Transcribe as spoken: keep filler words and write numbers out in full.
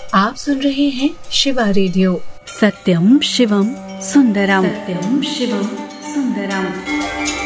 आप सुन रहे हैं शिवा रेडियो। सत्यम शिवम सुंदरम। सत्यम शिवम सुंदरम।